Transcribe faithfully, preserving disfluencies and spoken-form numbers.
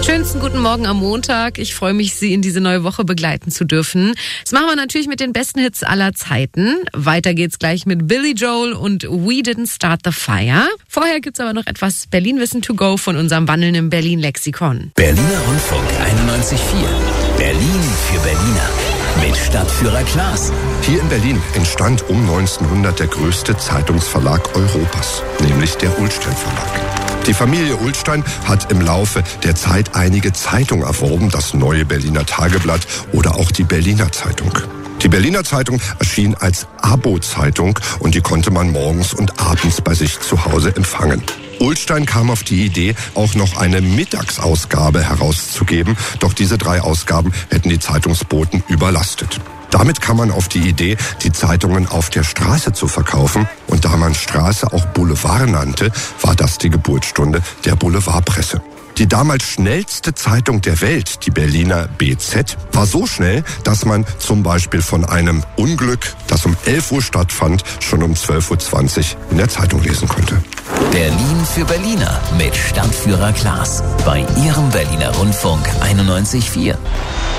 Schönsten guten Morgen am Montag. Ich freue mich, Sie in diese neue Woche begleiten zu dürfen. Das machen wir natürlich mit den besten Hits aller Zeiten. Weiter geht's gleich mit Billy Joel und We Didn't Start the Fire. Vorher gibt's aber noch etwas Berlin-Wissen to go von unserem wandelnden Berlin-Lexikon. Berliner Rundfunk einundneunzig Komma vier. Berlin für Berliner. Mit Stadtführer Klaas. Hier in Berlin entstand um neunzehnhundert der größte Zeitungsverlag Europas, nämlich der Ullstein Verlag. Die Familie Ullstein hat im Laufe der Zeit einige Zeitungen erworben, das Neue Berliner Tageblatt oder auch die Berliner Zeitung. Die Berliner Zeitung erschien als Abo-Zeitung und die konnte man morgens und abends bei sich zu Hause empfangen. Ullstein kam auf die Idee, auch noch eine Mittagsausgabe herauszugeben, doch diese drei Ausgaben hätten die Zeitungsboten überlastet. Damit kam man auf die Idee, die Zeitungen auf der Straße zu verkaufen. Und da man Straße auch Boulevard nannte, war das die Geburtsstunde der Boulevardpresse. Die damals schnellste Zeitung der Welt, die Berliner B Z, war so schnell, dass man zum Beispiel von einem Unglück, das um elf Uhr stattfand, schon um zwölf Uhr zwanzig in der Zeitung lesen konnte. Berlin für Berliner mit Stadtführer Klaas bei Ihrem Berliner Rundfunk einundneunzig Komma vier.